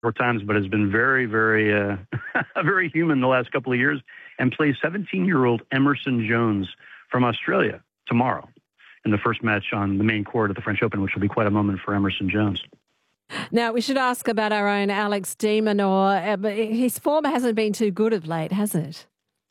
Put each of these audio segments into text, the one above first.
more times, but has been very, very, very human the last couple of years, and plays 17-year-old Emerson Jones from Australia tomorrow in the first match on the main court of the French Open, which will be quite a moment for Emerson Jones. Now, we should ask about our own Alex de Minaur. His form hasn't been too good of late, has it?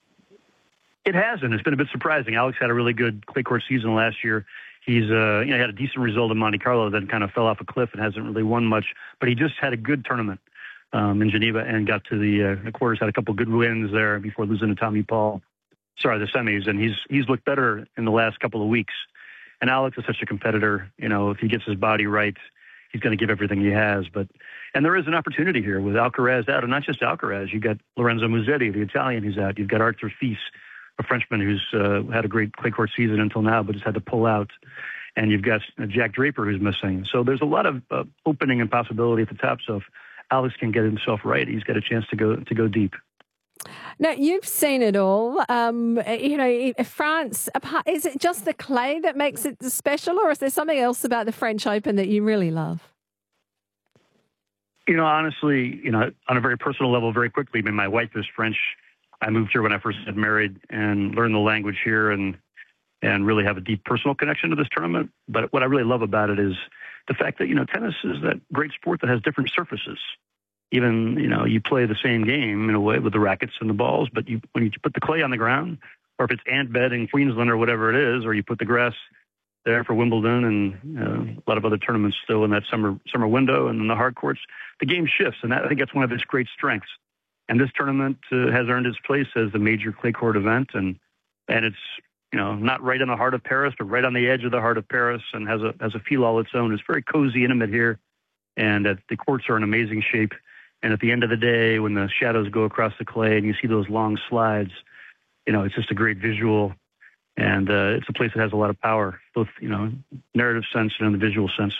It hasn't. It's been a bit surprising. Alex had a really good clay court season last year. He's he had a decent result in Monte Carlo, then kind of fell off a cliff and hasn't really won much. But he just had a good tournament in Geneva and got to the quarters, had a couple good wins there before losing to Tommy Paul. Sorry, the semis. And he's looked better in the last couple of weeks. And Alex is such a competitor. You know, if he gets his body right, he's going to give everything he has. And there is an opportunity here with Alcaraz out, and not just Alcaraz. You've got Lorenzo Musetti, the Italian, who's out. You've got Arthur Fils, a Frenchman who's had a great clay court season until now, but has had to pull out. And you've got Jack Draper, who's missing. So there's a lot of opening and possibility at the top. So if Alex can get himself right, he's got a chance to go deep. Now, you've seen it all. You know, France, is it just the clay that makes it special, or is there something else about the French Open that you really love? You know, honestly, you know, on a very personal level, very quickly, I mean, my wife is French. I moved here when I first got married and learned the language here and really have a deep personal connection to this tournament. But what I really love about it is the fact that, you know, tennis is that great sport that has different surfaces. Even, you know, you play the same game in a way with the rackets and the balls, but when you put the clay on the ground, or if it's Antbed in Queensland or whatever it is, or you put the grass there for Wimbledon and a lot of other tournaments still in that summer window and in the hard courts, the game shifts. And I think that's one of its great strengths. And this tournament has earned its place as the major clay court event. And it's, you know, not right in the heart of Paris, but right on the edge of the heart of Paris, and has a feel all its own. It's very cozy, intimate here. And the courts are in amazing shape. And at the end of the day, when the shadows go across the clay and you see those long slides, you know, it's just a great visual. And it's a place that has a lot of power, both, you know, narrative sense and in the visual sense.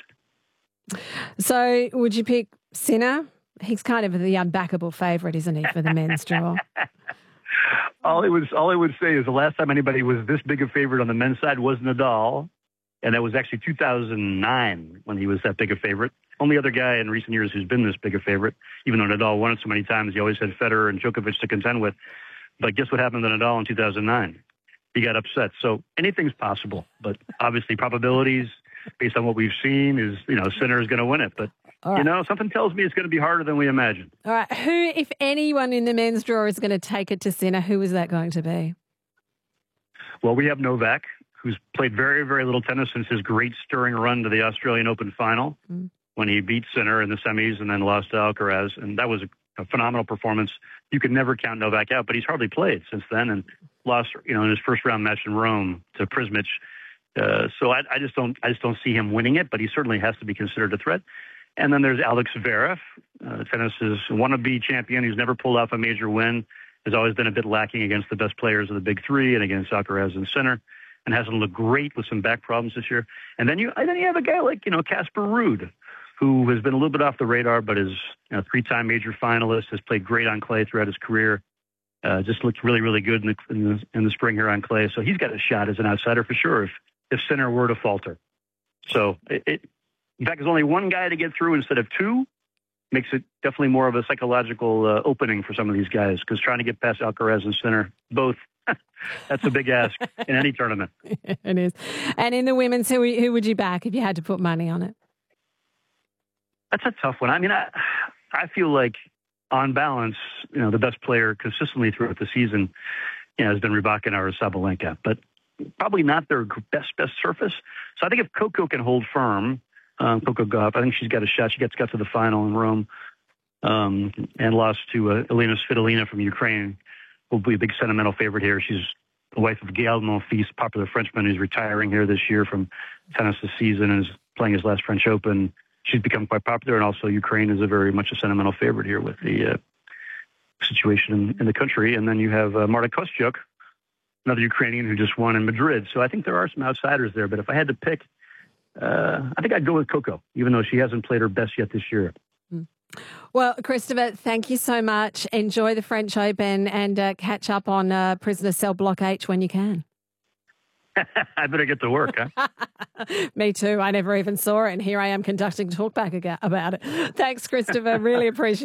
So would you pick Sinner? He's kind of the unbackable favourite, isn't he, for the men's draw? All I would say is the last time anybody was this big a favorite on the men's side was Nadal. And that was actually 2009 when he was that big a favorite. Only other guy in recent years who's been this big a favorite, even though Nadal won it so many times, he always had Federer and Djokovic to contend with. But guess what happened to Nadal in 2009? He got upset. So anything's possible. But obviously probabilities, based on what we've seen, is, you know, Sinner is going to win it. But, right, you know, something tells me it's going to be harder than we imagine. All right. Who, if anyone in the men's draw is going to take it to Sinner, who is that going to be? Well, we have Novak, who's played very, very little tennis since his great stirring run to the Australian Open final when he beat Sinner in the semis and then lost to Alcaraz. And that was a phenomenal performance. You could never count Novak out, but he's hardly played since then and lost, you know, in his first round match in Rome to Prismic. So I just don't see him winning it, but he certainly has to be considered a threat. And then there's Alex Zverev, tennis's wannabe champion who's never pulled off a major win, has always been a bit lacking against the best players of the big three and against Alcaraz and Sinner, and hasn't looked great with some back problems this year. And then you have a guy like, you know, Casper Ruud, who has been a little bit off the radar, but is, you know, three-time major finalist, has played great on clay throughout his career. Just looked really, really good in the spring here on clay. So he's got a shot as an outsider for sure if Sinner were to falter. So in fact, there's only one guy to get through instead of two. Makes it definitely more of a psychological opening for some of these guys, because trying to get past Alcaraz and Sinner, both, that's a big ask in any tournament. It is. And in the women's, who would you back if you had to put money on it? That's a tough one. I mean, I feel like on balance, you know, the best player consistently throughout the season, you know, has been Rybakina or Sabalenka, but probably not their best surface. So I think if Coco can hold firm, Coco Gauff, I think she's got a shot. She got to the final in Rome and lost to Elena Svitolina from Ukraine. Will be a big sentimental favorite here. She's the wife of Gael Monfils, popular Frenchman who's retiring here this year from tennis this season and is playing his last French Open. She's become quite popular, and also Ukraine is very much a sentimental favorite here with the situation in the country. And then you have Marta Kostyuk, another Ukrainian who just won in Madrid. So I think there are some outsiders there. But if I had to pick, I think I'd go with Coco, even though she hasn't played her best yet this year. Well, Christopher, thank you so much. Enjoy the French Open and catch up on Prisoner Cell Block H when you can. I better get to work, huh? Me too. I never even saw it, and here I am conducting talkback about it. Thanks, Christopher. Really appreciate it.